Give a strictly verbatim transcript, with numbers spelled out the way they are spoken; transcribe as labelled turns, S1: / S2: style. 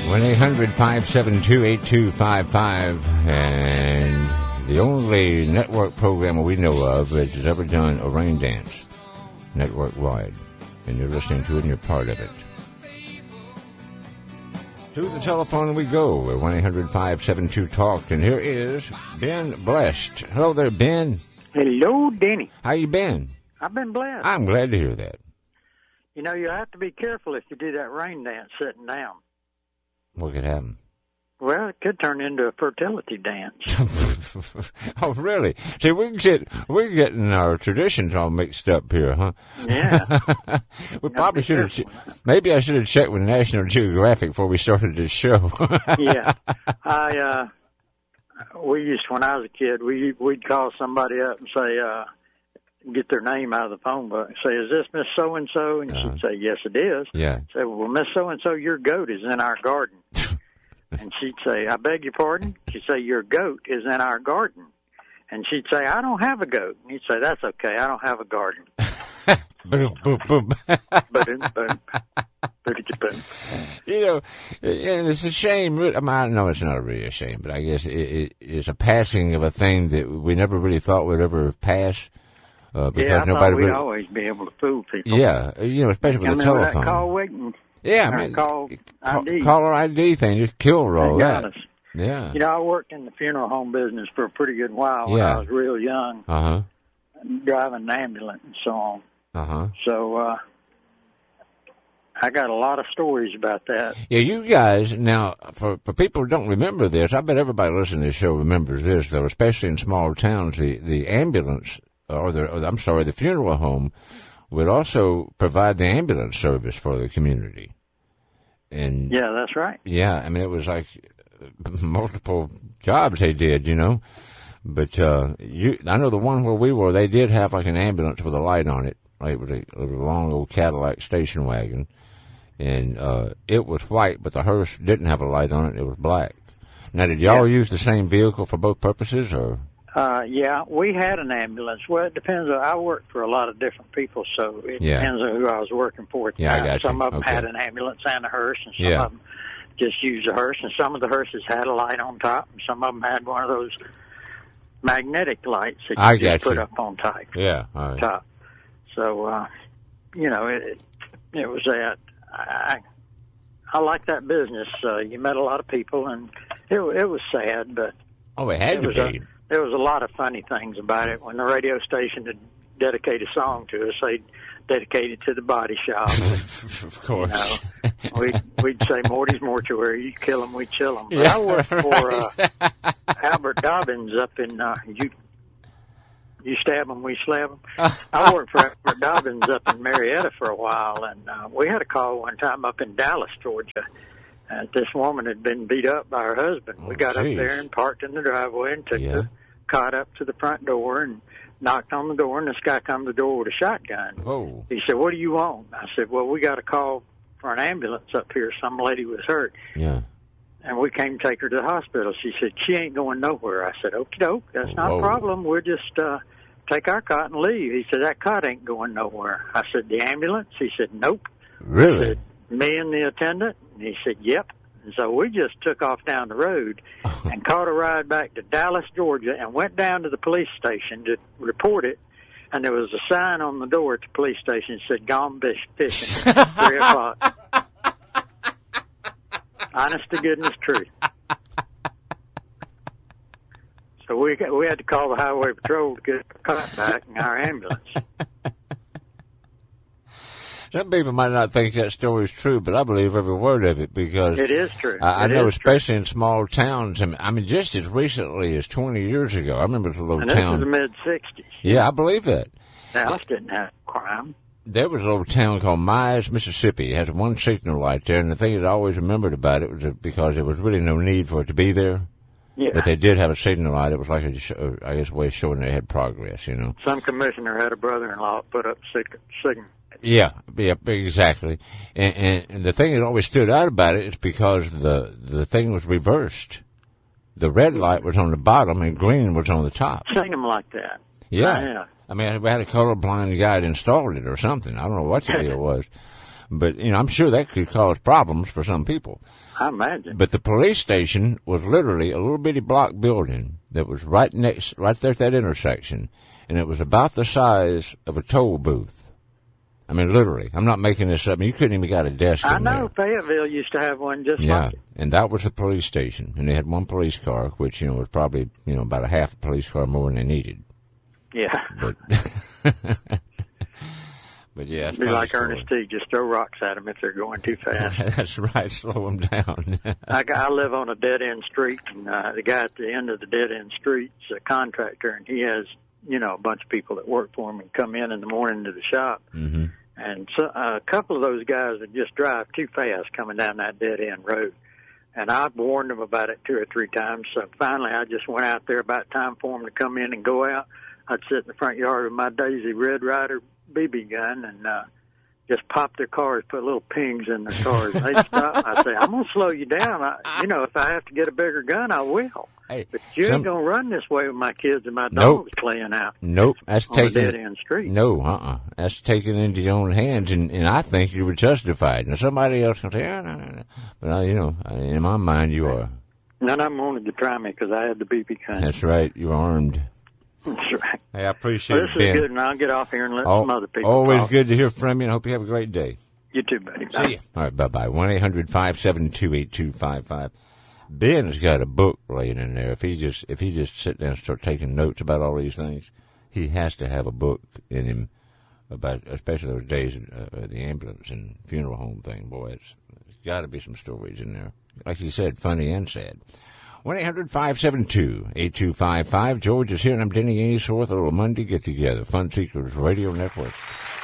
S1: one eight hundred five seven two eight two five five, and the only network program we know of that has ever done a rain dance network-wide. And you're listening to it and you're part of it. To the telephone we go at one eight hundred five seven two talk, and here is Ben Blessed. Hello there, Ben.
S2: Hello, Denny.
S1: How you been?
S2: I've been blessed.
S1: I'm glad to hear that.
S2: You know, you have to be careful if you do that rain dance sitting down.
S1: What could happen?
S2: Well, it could turn into a fertility dance.
S1: Oh, really? See, we get we're getting our traditions all mixed up here, huh?
S2: Yeah.
S1: We probably should have. Maybe I should have checked with National Geographic before we started this show.
S2: Yeah. I uh, we used when I was a kid, we we'd call somebody up and say, uh, get their name out of the phone book and say, "Is this Miss So and So?" And
S1: uh-huh.
S2: she'd say, "Yes, it is."
S1: Yeah.
S2: Say, "Well, Miss So and So, your goat is in our garden." And she'd say, "I beg your pardon?" She'd say, "Your goat is in our garden." And she'd say, "I don't have a goat." And he'd say, "That's okay. I don't have a garden."
S1: Boom, boom, boom.
S2: Boom, boom. Boom.
S1: You know, and it's a shame. I mean, I know it's not really a shame, but I guess it, it, it's a passing of a thing that we never really thought would ever pass. Uh, because
S2: yeah, I
S1: nobody
S2: thought we'd
S1: really,
S2: always be able to fool people.
S1: Yeah, you know, especially with
S2: Come
S1: the
S2: in with
S1: telephone.
S2: that call waiting.
S1: Yeah, I mean,
S2: call I D.
S1: Caller I D thing, just kill roll that.
S2: Us.
S1: Yeah.
S2: You know, I worked in the funeral home business for a pretty good while when
S1: Yeah.
S2: I was real young,
S1: Uh-huh.
S2: driving an ambulance and so on.
S1: Uh-huh.
S2: So uh, I got a lot of stories about that.
S1: Yeah, you guys, now, for, for people who don't remember this, I bet everybody listening to this show remembers this, though, especially in small towns, the, the ambulance, or the, or, I'm sorry, the funeral home would also provide the ambulance service for the community. And
S2: yeah, that's right.
S1: Yeah, I mean, it was like multiple jobs they did, you know. But uh, you, I know the one where we were, they did have like an ambulance with a light on it. Like it was a, it was a long old Cadillac station wagon. And uh, it was white, but the hearse didn't have a light on it. It was black. Now, did y'all
S2: Yeah.
S1: use the same vehicle for both purposes, or?
S2: Uh, yeah, we had an ambulance. Well, it depends. On, I worked for a lot of different people, so it
S1: Yeah.
S2: depends on who I was working for at the
S1: Yeah, I
S2: time.
S1: got you.
S2: Some of them
S1: Okay.
S2: had an ambulance and a hearse, and some
S1: Yeah.
S2: of them just used a hearse, and some of the hearses had a light on top, and some of them had one of those magnetic lights that you
S1: I
S2: just
S1: got
S2: put
S1: you.
S2: up on top.
S1: Yeah, all right.
S2: top. So, uh, you know, it, it was that. I, I like that business. Uh, you met a lot of people, and it, it was sad, but
S1: Oh, it had
S2: it
S1: to
S2: was
S1: be.
S2: a, there was a lot of funny things about it. When the radio station would dedicate a song to us, they'd dedicate it to the body shop.
S1: Of course.
S2: You know, we'd, we'd say, "Morty's Mortuary, you kill them, we chill them." But
S1: Yeah,
S2: I worked for uh,
S1: right.
S2: Albert Dobbins up in, uh, you you stab them, we slab them. I worked for Albert Dobbins up in Marietta for a while, and uh, we had a call one time up in Dallas, Georgia. Uh, this woman had been beat up by her husband.
S1: Oh,
S2: we got
S1: geez.
S2: up there and parked in the driveway and took
S1: Yeah.
S2: the cot up to the front door and knocked on the door, and this guy come to the door with a shotgun.
S1: Whoa.
S2: He said, "What do you want?" I said, "Well, we got a call for an ambulance up here. Some lady was hurt."
S1: Yeah.
S2: And we came to take her to the hospital. She said, "She ain't going nowhere." I said, "Okie doke, that's not
S1: Whoa.
S2: a problem. We'll just uh, take our cot and leave." He said, "That cot ain't going nowhere." I said, "The ambulance?" He said, "Nope."
S1: Really?
S2: I said, "Me and the attendant?" And he said, "Yep." And so we just took off down the road and caught a ride back to Dallas, Georgia, and went down to the police station to report it. And there was a sign on the door at the police station that said, "Gone fish- fishing, three o'clock." Honest to goodness truth. So we got, we had to call the highway patrol to get our cot back in our ambulance.
S1: Some people might not think that story is true, but I believe every word of it because
S2: It is true.
S1: I, I
S2: It
S1: know,
S2: is true.
S1: especially in small towns. I mean, I mean, just as recently as twenty years ago, I remember this little
S2: And this was
S1: town.
S2: the mid sixties.
S1: Yeah, I believe that.
S2: Dallas didn't have crime.
S1: There was a little town called Mize, Mississippi. It has one signal light there, and the thing that I always remembered about it was that because there was really no need for it to be there.
S2: Yeah.
S1: But they did have a signal light. It was like, a, I guess, a way of showing they had progress, you know.
S2: Some commissioner had a brother-in-law put up sig- signal.
S1: Yeah, yeah, exactly. And, and, and the thing that always stood out about it is because the the thing was reversed. The red light was on the bottom and green was on the top.
S2: Seen them like that.
S1: Yeah.
S2: Yeah.
S1: I mean, we had a colorblind guy that installed it or something. I don't know what the deal was. But, you know, I'm sure that could cause problems for some people.
S2: I imagine.
S1: But the police station was literally a little bitty block building that was right next, right there at that intersection, and it was about the size of a toll booth. I mean, literally. I'm not making this up. You couldn't even got a desk in
S2: I know
S1: there.
S2: Fayetteville used to have one just
S1: Yeah,
S2: like it.
S1: and that was the police station, and they had one police car, which, you know, was probably, you know, about a half a police car more than they needed.
S2: Yeah.
S1: But, but yeah, it's
S2: Be
S1: funny
S2: like
S1: story.
S2: Ernest T. Just throw rocks at them if they're going too fast.
S1: That's right. Slow them down.
S2: I, I live on a dead-end street, and uh, the guy at the end of the dead-end street's a contractor, and he has, you know, a bunch of people that work for him and come in in the morning to the shop.
S1: Mm-hmm.
S2: And so, uh, a couple of those guys would just drive too fast coming down that dead-end road. And I've warned them about it two or three times. So finally, I just went out there about time for them to come in and go out. I'd sit in the front yard with my Daisy Red Ryder B B gun and uh, just pop their cars, put little pings in their cars. They stop. I say, I'm going to slow you down. I, you know, if I have to get a bigger gun, I will.
S1: Hey,
S2: But you
S1: some-
S2: ain't going to run this way with my kids and my
S1: Nope.
S2: dogs playing out
S1: Nope, that's
S2: on a
S1: taking
S2: dead-end street.
S1: no, uh-uh. That's taken into your own hands, and, and I think you were justified. Now somebody else can say, oh, no, no, no. But I, you know, in my mind, you are.
S2: None of them wanted to try me because I had the B B gun.
S1: That's right. You're armed.
S2: That's right.
S1: Hey, I appreciate
S2: Well,
S1: it,
S2: this
S1: Ben.
S2: is good, and I'll get off here and let
S1: Al-
S2: some other people
S1: Always
S2: talk.
S1: good to hear from you, and I hope you have a great day.
S2: You too, buddy.
S1: See ya. All right, bye-bye. one eight hundred five seven two eight two five five. Ben's got a book laying in there. If he just if he just sit down and start taking notes about all these things, he has to have a book in him about, especially those days uh, uh, the ambulance and funeral home thing. Boy, it's, it's got to be some stories in there. Like you said, funny and sad. one eight hundred five seven two eight two five five. George is here, and I'm Denny Ainsworth. A little Monday get-together. Fun Seekers Radio Network.